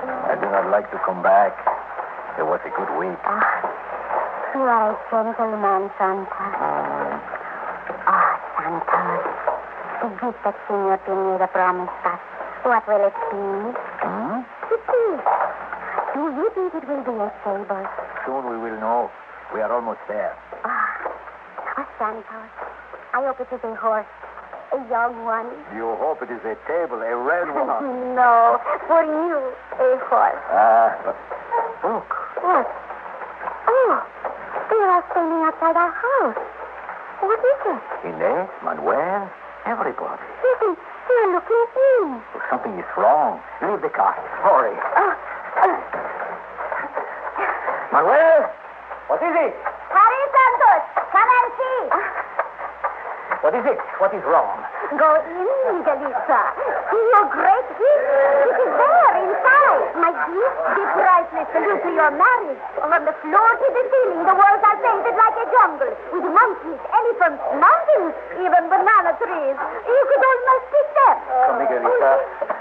I do not like to come back. It was a good week. You are a gentleman, Santa. Santos. The gift that Senor Pineda promised us. What will it be? It is. Do you think it will be a table? Soon we will know. We are almost there. Santos. I hope it is a horse. A young one. You hope it is a table, a red one. No, for you, a horse. Look. What? Oh, they are standing outside our house. What is it? Inez, Manuel, everybody. Listen, they are looking in. Something is wrong. Leave the car. Hurry. Manuel, what is it? Harry Santos, come and see. What is it? What is wrong? Go in, Miguelita. See your great gift. It is there inside. My gift, the priceless salute to your marriage. From the floor to the ceiling, the walls are painted like a jungle, with monkeys, elephants, mountains, even banana trees. You could almost pick them. Come, Miguelita.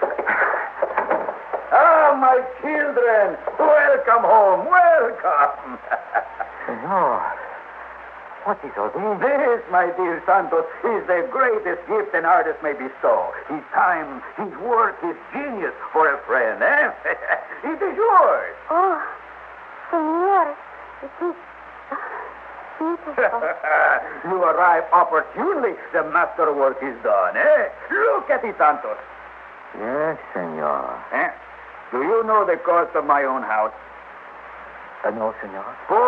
My children. Welcome home. Welcome. Senor. What is all this? This, my dear Santos, is the greatest gift an artist may bestow. His time, his work, his genius for a friend, eh? It is yours. Oh, Senor, it is beautiful. You arrive opportunely. The masterwork is done, eh? Look at it, Santos. Yes, senor. Eh? Do you know the cost of my own house? No, senor.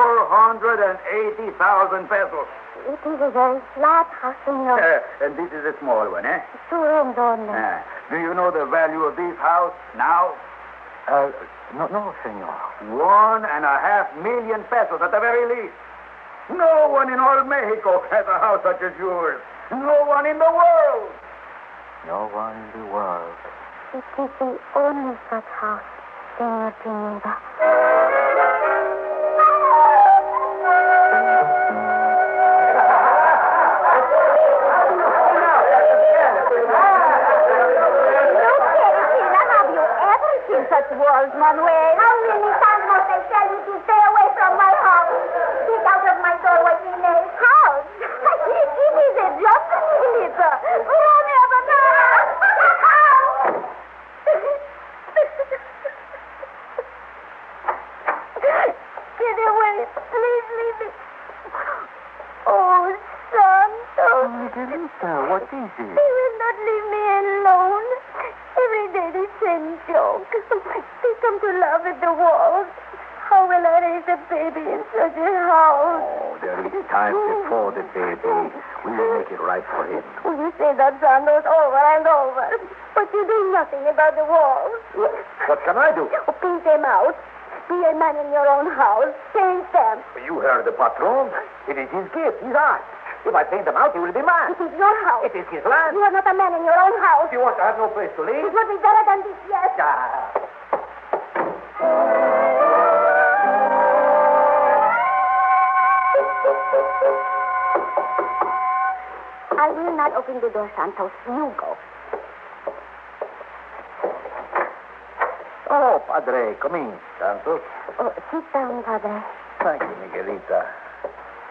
480,000 pesos. It is a very flat house, senor. And this is a small one, eh? 2 rooms only. Do you know the value of this house now? No, senor. 1.5 million pesos at the very least. No one in all Mexico has a house such as yours. No one in the world. No one in the world. It is the only such house, Senor Pineda. Such walls, Manuel. How many times must I tell you to stay away from my house? Get out of my doorway, Inez. House? It is a job, Melissa. We're only a banana. Get away. Please leave me. Oh, Santos. Miguelita, what is it? They will not leave me alone. Every day they send jokes. They come to laugh at the walls. How will I raise a baby in such a house? Oh, there is time before the baby. We will make it right for him. You say that, Santos, over and over. But you do nothing about the walls. What can I do? Paint them out. Be a man in your own house. Paint them. You heard the patron. It is his gift, his art. If I paint them out, he will be mad. It is your house. It is his land. You are not a man in your own house. You want to have no place to live? It would be better than this, yes. I will not open the door, Santos. You go. Oh, Padre, come in, Santos. Oh, sit down, Padre. Thank you, Miguelita.